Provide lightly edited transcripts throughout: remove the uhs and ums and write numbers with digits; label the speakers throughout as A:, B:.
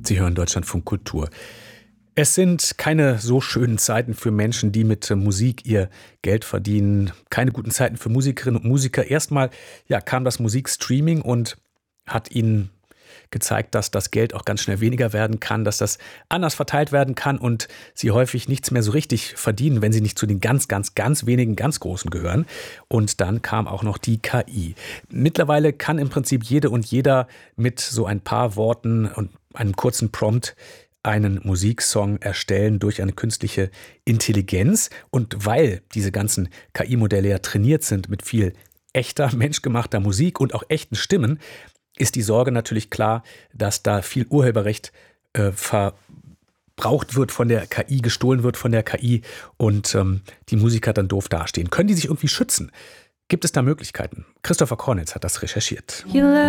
A: Sie hören Deutschlandfunk Kultur. Es sind keine so schönen Zeiten für Menschen, die mit Musik ihr Geld verdienen. Keine guten Zeiten für Musikerinnen und Musiker. Erstmal kam das Musikstreaming und hat ihnen gezeigt, dass das Geld auch ganz schnell weniger werden kann, dass das anders verteilt werden kann und sie häufig nichts mehr so richtig verdienen, wenn sie nicht zu den ganz wenigen ganz Großen gehören. Und dann kam auch noch die KI. Mittlerweile kann im Prinzip jede und jeder mit so ein paar Worten und einem kurzen Prompt einen Musiksong erstellen durch eine künstliche Intelligenz. Und weil diese ganzen KI-Modelle ja trainiert sind mit viel echter, menschgemachter Musik und auch echten Stimmen, ist die Sorge natürlich klar, dass da viel Urheberrecht verbraucht wird von der KI, gestohlen wird von der KI und die Musiker dann doof dastehen. Können die sich irgendwie schützen? Gibt es da Möglichkeiten? Christopher Cornitz hat das recherchiert.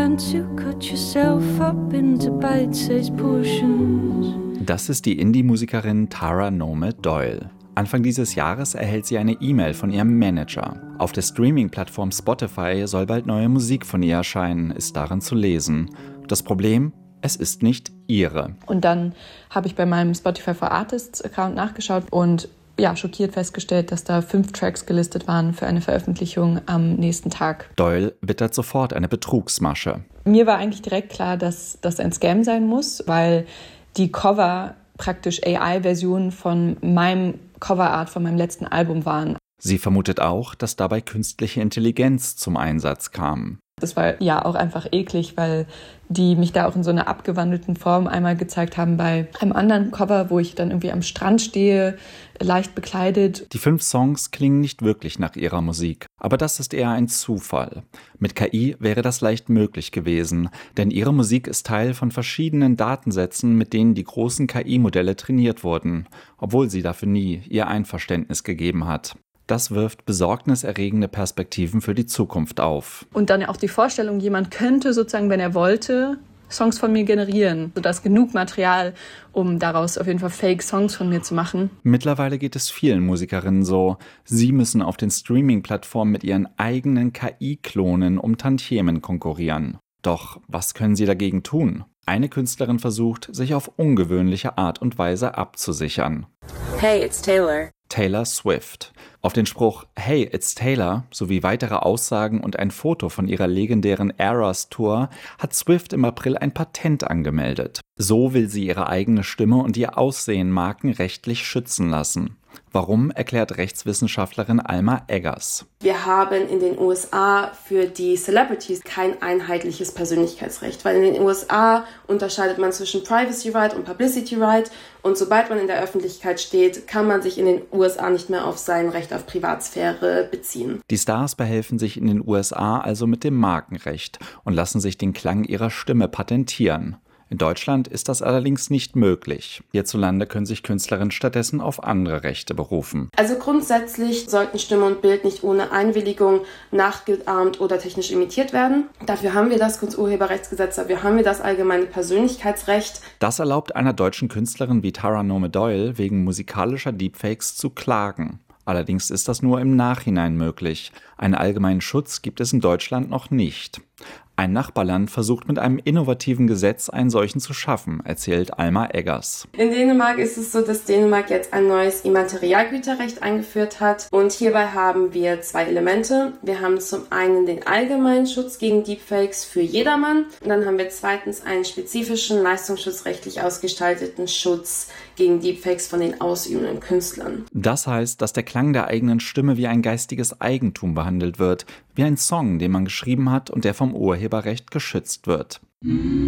B: Das ist die Indie-Musikerin Tara Nome Doyle. Anfang dieses Jahres erhält sie eine E-Mail von ihrem Manager. Auf der Streaming-Plattform Spotify soll bald neue Musik von ihr erscheinen, ist darin zu lesen. Das Problem? Es ist nicht ihre.
C: Und dann habe ich bei meinem Spotify for Artists-Account nachgeschaut und schockiert festgestellt, dass da 5 Tracks gelistet waren für eine Veröffentlichung am nächsten Tag.
B: Doyle wittert sofort eine Betrugsmasche.
C: Mir war eigentlich direkt klar, dass das ein Scam sein muss, weil die Cover praktisch AI-Versionen von meinem Coverart von meinem letzten Album waren.
B: Sie vermutet auch, dass dabei künstliche Intelligenz zum Einsatz kam.
C: Das war ja auch einfach eklig, weil die mich da auch in so einer abgewandelten Form einmal gezeigt haben bei einem anderen Cover, wo ich dann irgendwie am Strand stehe, leicht bekleidet.
B: Die 5 Songs klingen nicht wirklich nach ihrer Musik, aber das ist eher ein Zufall. Mit KI wäre das leicht möglich gewesen, denn ihre Musik ist Teil von verschiedenen Datensätzen, mit denen die großen KI-Modelle trainiert wurden, obwohl sie dafür nie ihr Einverständnis gegeben hat. Das wirft besorgniserregende Perspektiven für die Zukunft auf.
C: Und dann auch die Vorstellung, jemand könnte sozusagen, wenn er wollte, Songs von mir generieren. Sodass genug Material, um daraus auf jeden Fall Fake-Songs von mir zu machen.
B: Mittlerweile geht es vielen Musikerinnen so. Sie müssen auf den Streaming-Plattformen mit ihren eigenen KI-Klonen um Tantiemen konkurrieren. Doch was können sie dagegen tun? Eine Künstlerin versucht, sich auf ungewöhnliche Art und Weise abzusichern.
D: Hey, it's Taylor.
B: Taylor Swift. Auf den Spruch "Hey, it's Taylor" sowie weitere Aussagen und ein Foto von ihrer legendären Eras Tour hat Swift im April ein Patent angemeldet. So will sie ihre eigene Stimme und ihr Aussehen markenrechtlich schützen lassen. Warum, erklärt Rechtswissenschaftlerin Alma Eggers.
D: Wir haben in den USA für die Celebrities kein einheitliches Persönlichkeitsrecht, weil in den USA unterscheidet man zwischen Privacy Right und Publicity Right und sobald man in der Öffentlichkeit steht, kann man sich in den USA nicht mehr auf sein Recht auf Privatsphäre beziehen.
B: Die Stars behelfen sich in den USA also mit dem Markenrecht und lassen sich den Klang ihrer Stimme patentieren. In Deutschland ist das allerdings nicht möglich. Hierzulande können sich Künstlerinnen stattdessen auf andere Rechte berufen.
D: Also grundsätzlich sollten Stimme und Bild nicht ohne Einwilligung nachgeahmt oder technisch imitiert werden. Dafür haben wir das Kunsturheberrechtsgesetz, dafür haben wir das allgemeine Persönlichkeitsrecht.
B: Das erlaubt einer deutschen Künstlerin wie Tara Nome Doyle wegen musikalischer Deepfakes zu klagen. Allerdings ist das nur im Nachhinein möglich. Einen allgemeinen Schutz gibt es in Deutschland noch nicht. Ein Nachbarland versucht mit einem innovativen Gesetz einen solchen zu schaffen, erzählt Alma Eggers.
D: In Dänemark ist es so, dass Dänemark jetzt ein neues Immaterialgüterrecht eingeführt hat. Und hierbei haben wir 2 Elemente. Wir haben zum einen den allgemeinen Schutz gegen Deepfakes für jedermann. Und dann haben wir zweitens einen spezifischen, leistungsschutzrechtlich ausgestalteten Schutz gegen Deepfakes von den ausübenden Künstlern.
B: Das heißt, dass der Klang der eigenen Stimme wie ein geistiges Eigentum behandelt wird, wie ein Song, den man geschrieben hat und der vom Urheberrecht geschützt wird.